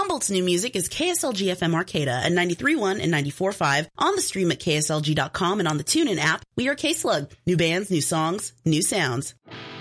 Humboldt's new music is KSLG FM Arcata at 93.1 and 94.5, on the stream at KSLG.com and on the TuneIn app. We are K-Slug. New bands, new songs, new sounds.